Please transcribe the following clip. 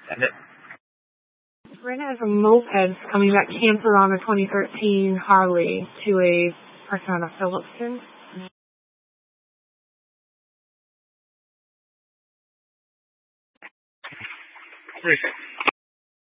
Send it. Brenda has a moped coming back canceled on a 2013 Harley to a person out of Phillipston. Briefing.